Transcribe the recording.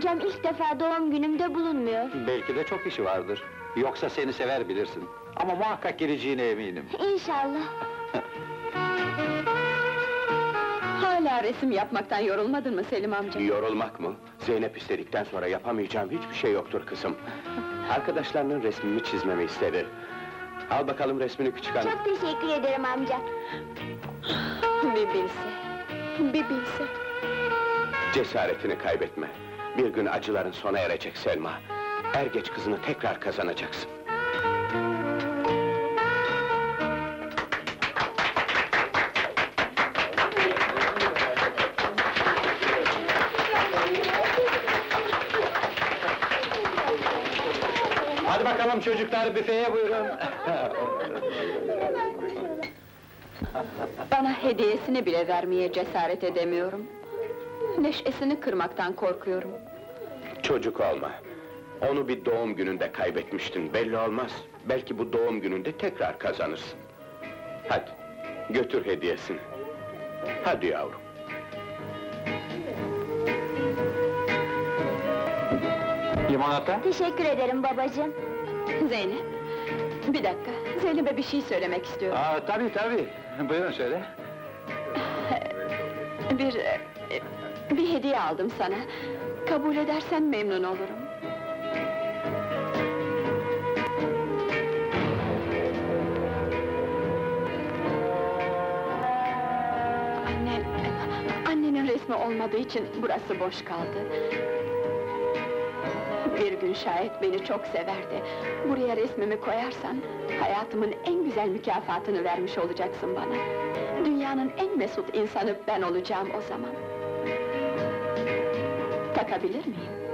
amcam ilk defa doğum günümde bulunmuyor. Belki de çok işi vardır. Yoksa seni sever bilirsin. Ama muhakkak geleceğine eminim. İnşallah. Hala resim yapmaktan yorulmadın mı Selim amca? Yorulmak mı? Zeynep istedikten sonra yapamayacağım hiçbir şey yoktur kızım. Arkadaşlarının resmimi çizmemi istedi. Al bakalım resmini küçük hanım. Çok teşekkür ederim amca. Bir bilse, bir bilse. Cesaretini kaybetme. Bir gün acıların sona erecek Selma. Er geç kızını tekrar kazanacaksın. Hadi bakalım çocuklar, büfeye buyurun. Bana hediyesini bile vermeye cesaret edemiyorum. Neşesini kırmaktan korkuyorum. Çocuk olma. Onu bir doğum gününde kaybetmiştin, belli olmaz. Belki bu doğum gününde tekrar kazanırsın. Hadi, götür hediyesini. Hadi yavrum. Limonata? Teşekkür ederim babacığım. Zeynep, bir dakika, Zeynep'e bir şey söylemek istiyorum. Tabii. Buyurun söyle. Bir hediye aldım sana. Kabul edersen memnun olurum. Annenin resmi olmadığı için burası boş kaldı. Bir gün şayet beni çok severdi. Buraya resmimi koyarsan, hayatımın en güzel mükafatını vermiş olacaksın bana. Dünyanın en mesut insanı ben olacağım o zaman. Takabilir miyim?